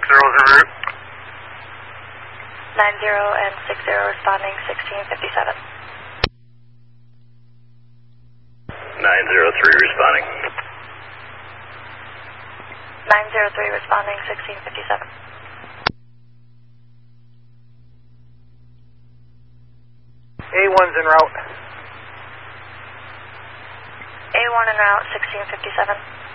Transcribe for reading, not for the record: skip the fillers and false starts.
en route. 90 and 60 responding 1657. 903 responding. 903 responding 1657. A1's en route. A1 en route 1657.